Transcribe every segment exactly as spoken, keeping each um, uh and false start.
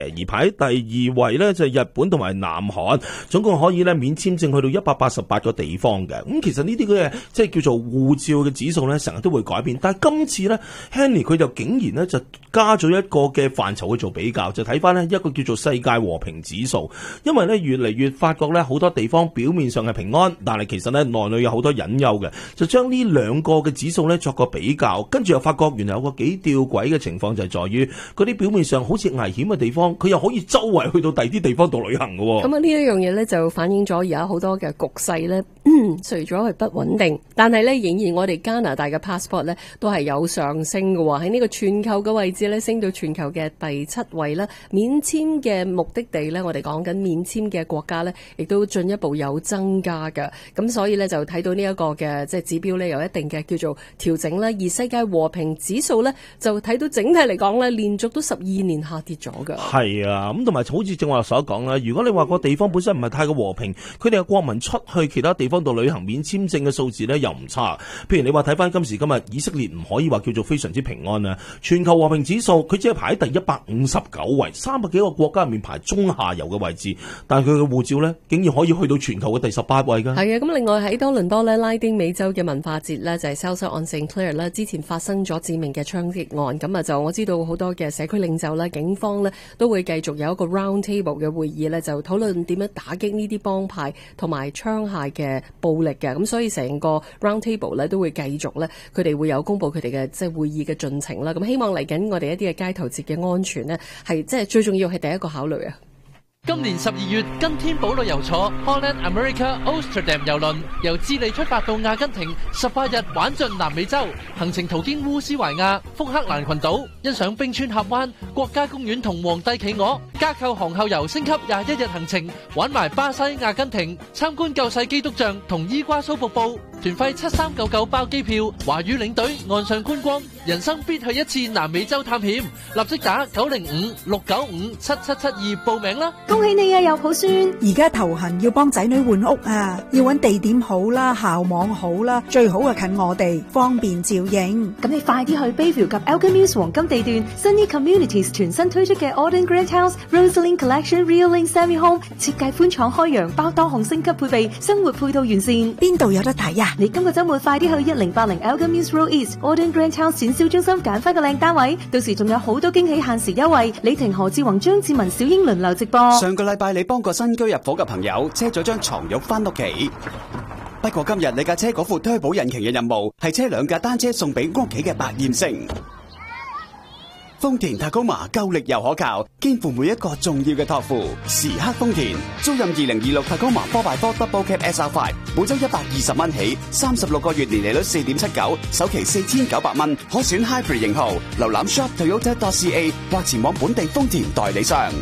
而排第二位呢，就係日本同埋南韓，總共可以咧免簽證去到一百八十八個地方嘅。咁其實呢啲嘅即係叫做護照嘅指數呢，成日都會改變。但係今次呢 Henny 佢就竟然呢，就加咗一個嘅範疇去做比較，就睇翻呢一個叫做世界和平指數。因為呢，越嚟越發覺呢，好多地方表面上係平安，但係其實呢，內裏有好多隱憂嘅，就將呢兩個嘅指數呢作個比較，跟住又發覺原來有個幾吊詭嘅情況，就係在於嗰啲表面上好似危險嘅地方，佢又可以周圍去到第啲地方度旅行嘅。 咁啊呢一樣嘢咧就反映咗而家好多嘅局勢咧，嗯，除咗係不穩定，但係咧仍然我哋加拿大嘅 passport 咧都係有上升嘅喎，喺呢個全球嘅位置咧升到全球嘅第七位啦。免簽嘅目的地咧，我哋講緊免簽嘅國家咧，亦都進一步有增加嘅。咁所以咧就睇到呢一個嘅即係指標咧有一定嘅叫做調整啦。而世界和平指數咧就睇到整體嚟講咧，連續都十二年下跌咗嘅。 係啊。咁同埋好似正話所講啦，如果你話個地方本身唔係太過和平，佢哋嘅國民出去其他地方度旅行免簽證嘅數字呢又唔差。譬如你話睇翻今時今日以色列唔可以話叫做非常之平安啊，全球和平指數佢只係排喺第一百五十九位，三百幾個國家入面排中下游嘅位置，但係佢嘅護照呢竟然可以去到全球嘅第十八位㗎。 係啊，咁另外喺多倫多呢，拉丁美洲嘅文化節呢，就係 Salsa on Saint Clair 啦，之前發生咗致命嘅槍擊案，咁啊就我知道好多嘅社區領袖啦、警方呢都會繼續有一個 round table 嘅會議咧，就討論點樣打擊呢啲幫派同埋槍械嘅暴力嘅。咁所以成個 round table 咧都會繼續咧，佢哋會有公布佢哋嘅即係會議嘅進程啦。咁希望嚟緊我哋一啲嘅街頭節嘅安全呢，係即係最重要係第一個考慮啊。 今年十二月，跟天寶旅遊坐 Holland America Amsterdam 郵輪由智利出發到阿根廷，十八日玩盡南美洲，行程途經烏斯懷亞、福克蘭群島，欣賞冰川峽灣、國家公園同皇帝企鵝，加購航後遊升級廿一日行程，玩埋巴西、阿根廷，參觀救世基督像同伊瓜蘇瀑布，團費七三九九包機票，華語領隊岸上觀光，人生必去一次南美洲探險，立即打九零五六九五七七七二報名啦！ 恭喜你啊，有抱孫！而家頭痕要幫仔女換屋啊，要揾地點好啦，校網好啦，最好啊近我哋，方便照應。 咁你快啲去 Bayview 及 Elgin Mills 黃金地段 Sunny Communities 全新推出嘅 Auden Grand House Rosalind Collection Real Link Semi Home， 設計寬敞開揚，包多項升級配備，生活配套完善。邊度有得睇啊？ 你今個周末快啲去一零八零 Elgin Mills Road East Auden Grand House 展銷中心揀翻個靚單位，到時仲有好多驚喜限時優惠。李婷、何志宏、張志文、小英輪流直播。 上個禮拜你幫個新居入伙嘅朋友車咗張床褥翻屋企，不過今日你架車嗰副 turbo 引擎嘅任務係車兩架單車送俾屋企嘅百厭星。豐田塔高馬夠力又可靠，肩負每一個重要嘅託付。時刻豐田，租賃二零二六塔高馬 four by four Double Cab S R five， 每周一百二十蚊起，三十六個月年利率四點七九，首期四千九百蚊，可選 Hybrid 型號。瀏覽 shop toyota dot c a 或前往本地豐田代理商。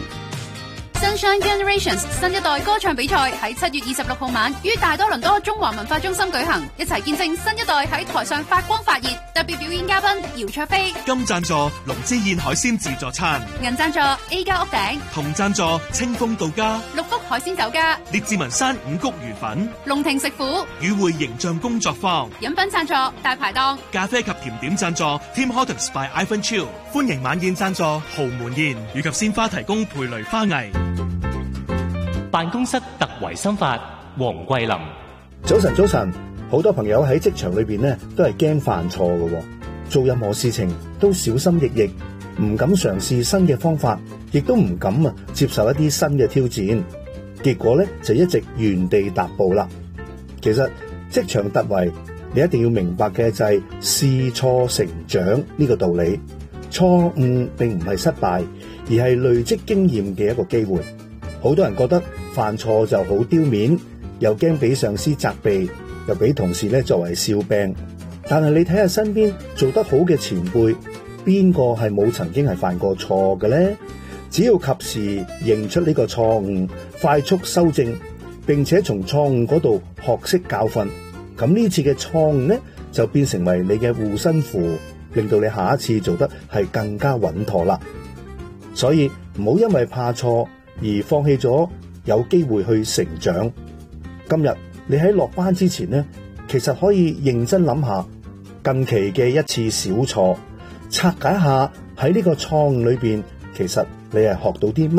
Sunshine Generations 新一代歌唱比賽喺七月二十六號晚於大多倫多中華文化中心舉行，一齊見證新一代喺台上發光發熱。特別表演嘉賓姚卓飛， 金贊助龍之燕海鮮自助餐， 銀贊助 A 家屋頂， 銅贊助清風到家， 六福海鮮酒家， 列治文山五穀魚粉， 龍庭食府， 與會形象工作坊， 飲品贊助大排檔， 咖啡及甜點贊助 Tim Hortons by Ivan Chiu， 歡迎晚宴贊助豪門宴，以及鮮花提供培雷花藝。 辦公室突圍心法，黃桂林。 早晨，早晨，好多朋友喺職場裏邊呢，都係驚犯錯嘅，做任何事情都小心翼翼，唔敢嘗試新嘅方法，亦都唔敢啊接受一啲新嘅挑戰，結果咧就一直原地踏步啦。其實職場突圍，你一定要明白嘅就係試錯成長呢個道理。錯誤並唔係失敗，而係累積經驗嘅一個機會。好多人覺得犯錯就好丟面，又驚俾上司責備，又俾同事咧作為笑柄。但係你睇下身邊做得好嘅前輩，邊個係冇曾經係犯過錯嘅咧？只要及時認出呢個錯誤，快速修正，並且從錯誤嗰度學識教訓，咁呢次嘅錯誤咧就變成為你嘅護身符，令到你下一次做得係更加穩妥啦。所以唔好因為怕錯而放棄咗有機會去成長。今日你喺落班之前呢，其實可以認真諗下近期嘅一次小錯，拆解下喺呢個錯誤裏邊其實你係學到啲